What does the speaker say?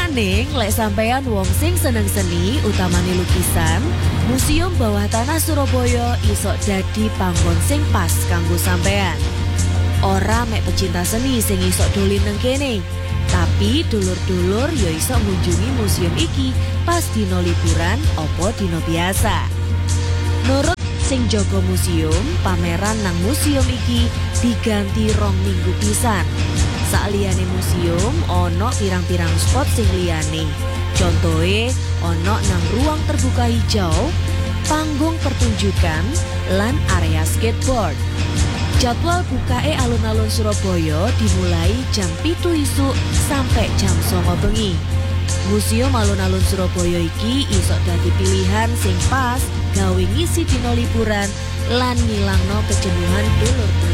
Nanging lek sampeyan wong sing seneng seni utamane lukisan, Museum Bawah Tanah Surabaya isok dadi panggon sing pas kanggo sampeyan. Ora mek pecinta seni sing isok dolen nang kene, tapi dulur-dulur ya isok ngunjungi museum iki pas dino liburan opo dino biasa. Nurut sing jaga museum, pameran nang museum iki diganti 2 minggu pisan. Saliyane museum ono pirang-pirang spot sing liyane. Contohe ono nang ruang terbuka hijau, panggung pertunjukan, lan area skateboard. Jadwal bukae alun-alun Surabaya dimulai jam 7 isuk sampai jam 9 bengi. Museum alun-alun Surabaya iki isok dadi pilihan sing pas gawe ngisi dino liburan lan ngilangno kejenuhan dulur.